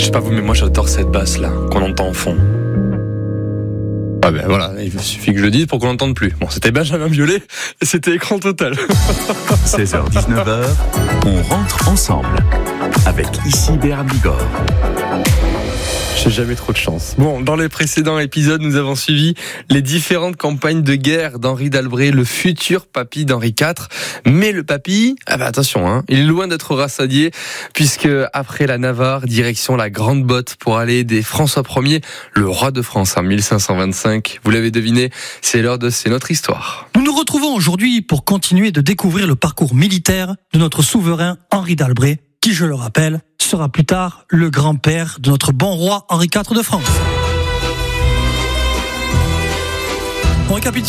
Je sais pas vous, mais moi j'adore cette basse là qu'on entend en fond. Ah ben voilà, il suffit que je le dise pour qu'on l'entende plus. Bon, c'était Benjamin Biolay et c'était Écran Total. 16h-19h, on rentre ensemble avec ici Béarn Bigorre. J'ai jamais trop de chance. Bon, dans les précédents épisodes, nous avons suivi les différentes campagnes de guerre d'Henri d'Albret, le futur papy d'Henri IV. Mais le papy, attention, il est loin d'être rassasié, puisque après la Navarre, direction la Grande Botte pour aller aider François Ier, le roi de France en 1525. Vous l'avez deviné, c'est l'heure de C'est notre histoire. Nous nous retrouvons aujourd'hui pour continuer de découvrir le parcours militaire de notre souverain Henri d'Albret, qui, je le rappelle, sera plus tard le grand-père de notre bon roi Henri IV de France. On récapitule ?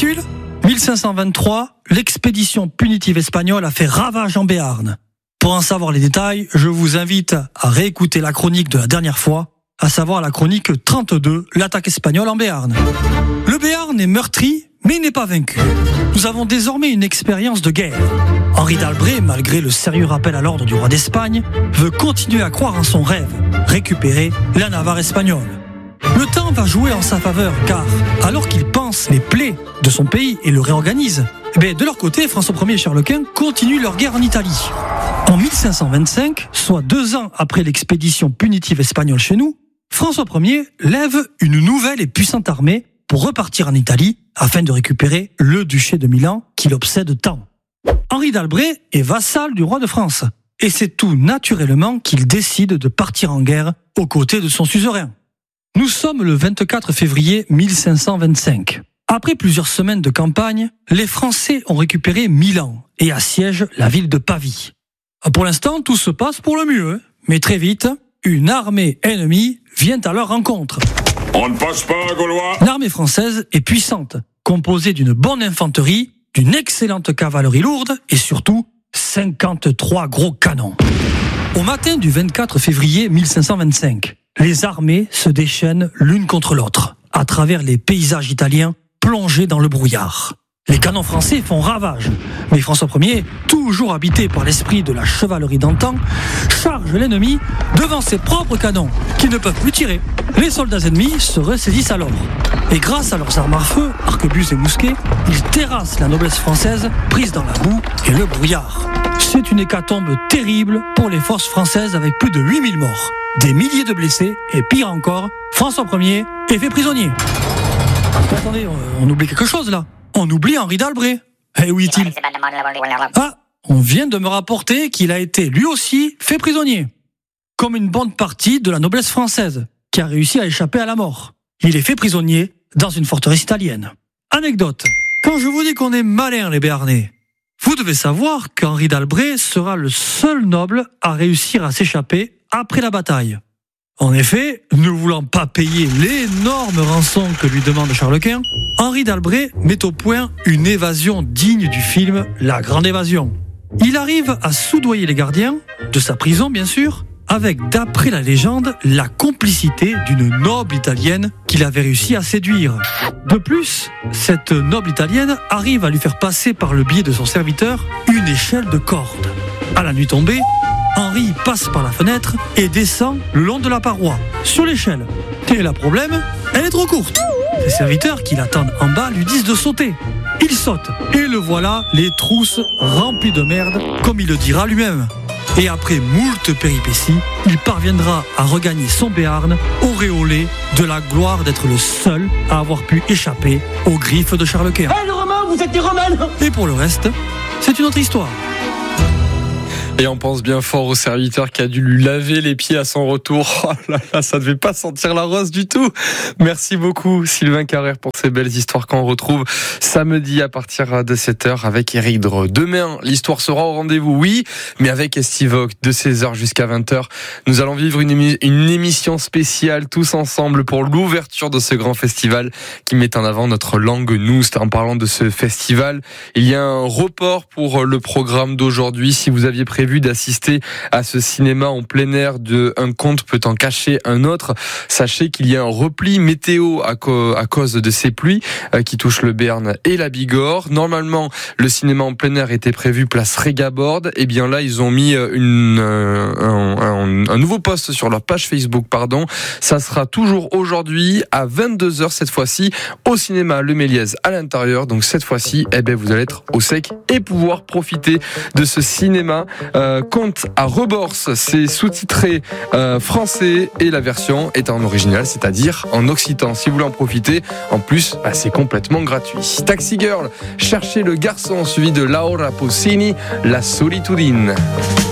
1523, l'expédition punitive espagnole a fait ravage en Béarn. Pour en savoir les détails, je vous invite à réécouter la chronique de la dernière fois, à savoir la chronique 32, l'attaque espagnole en Béarn. Le Béarn est meurtri, mais il n'est pas vaincu. Nous avons désormais une expérience de guerre. Henri d'Albret, malgré le sérieux rappel à l'ordre du roi d'Espagne, veut continuer à croire en son rêve, récupérer la Navarre espagnole. Le temps va jouer en sa faveur, car alors qu'il pense les plaies de son pays et le réorganise, de leur côté, François Ier et Charles Quint continuent leur guerre en Italie. En 1525, soit 2 ans après l'expédition punitive espagnole chez nous, François Ier lève une nouvelle et puissante armée pour repartir en Italie afin de récupérer le duché de Milan qui l'obsède tant. Henri d'Albret est vassal du roi de France et c'est tout naturellement qu'il décide de partir en guerre aux côtés de son suzerain. Nous sommes le 24 février 1525. Après plusieurs semaines de campagne, les Français ont récupéré Milan et assiègent la ville de Pavie. Pour l'instant, tout se passe pour le mieux, mais très vite, une armée ennemie vient à leur rencontre. On ne passe pas, Gaulois. L'armée française est puissante, composée d'une bonne infanterie, d'une excellente cavalerie lourde et surtout 53 gros canons. Au matin du 24 février 1525, les armées se déchaînent l'une contre l'autre, à travers les paysages italiens plongés dans le brouillard. Les canons français font ravage, mais François Ier, toujours habité par l'esprit de la chevalerie d'antan, charge l'ennemi devant ses propres canons, qui ne peuvent plus tirer. Les soldats ennemis se ressaisissent alors, et grâce à leurs armes à feu, arquebuses et mousquets, ils terrassent la noblesse française, prise dans la boue et le brouillard. C'est une hécatombe terrible pour les forces françaises avec plus de 8000 morts, des milliers de blessés, et pire encore, François Ier est fait prisonnier. Attendez, on oublie quelque chose là. On oublie Henri d'Albret. Eh, où est-il ? Ah, on vient de me rapporter qu'il a été lui aussi fait prisonnier. Comme une bonne partie de la noblesse française, qui a réussi à échapper à la mort. Il est fait prisonnier dans une forteresse italienne. Anecdote. Quand je vous dis qu'on est malins les Béarnais, vous devez savoir qu'Henri d'Albret sera le seul noble à réussir à s'échapper après la bataille. En effet, ne voulant pas payer l'énorme rançon que lui demande Charles Quint, Henri d'Albret met au point une évasion digne du film La Grande Évasion. Il arrive à soudoyer les gardiens, de sa prison bien sûr, avec, d'après la légende, la complicité d'une noble italienne qu'il avait réussi à séduire. De plus, cette noble italienne arrive à lui faire passer par le biais de son serviteur une échelle de corde. À la nuit tombée, Henri passe par la fenêtre et descend le long de la paroi, sur l'échelle. Et le problème, elle est trop courte. Ses serviteurs qui l'attendent en bas lui disent de sauter. Il saute, et le voilà, les trousses remplies de merde, comme il le dira lui-même. Et après moult péripéties, il parviendra à regagner son Béarn, auréolé de la gloire d'être le seul à avoir pu échapper aux griffes de Charles Quint. Hey, les Romains, vous êtes des Romains! Et pour le reste, c'est une autre histoire. Et on pense bien fort au serviteur qui a dû lui laver les pieds à son retour. Oh là là, ça devait pas sentir la rose du tout. Merci beaucoup Sylvain Carrère pour ces belles histoires qu'on retrouve samedi à partir de 7h avec Éric Dreux. Demain, l'histoire sera au rendez-vous, oui, mais avec Estivok de 16h jusqu'à 20h. Nous allons vivre une émission spéciale tous ensemble pour l'ouverture de ce grand festival qui met en avant notre langue nouste. En parlant de ce festival, il y a un report pour le programme d'aujourd'hui. Si vous aviez prévu prévu d'assister à ce cinéma en plein air de Un conte peut en cacher un autre, sachez qu'il y a un repli météo à cause de ces pluies qui touchent le Béarn et la Bigorre. Normalement, le cinéma en plein air était prévu place Régabord. Et bien là, ils ont mis un nouveau post sur leur page Facebook. Ça sera toujours aujourd'hui à 22h cette fois-ci au cinéma Le Méliès à l'intérieur. Donc cette fois-ci, vous allez être au sec et pouvoir profiter de ce cinéma. Conte à Reborse, c'est sous-titré français et la version est en original, c'est-à-dire en occitan. Si vous voulez en profiter, en plus, c'est complètement gratuit. Taxi Girl, cherchez le garçon, suivi de Laura Pausini, La Solitudine.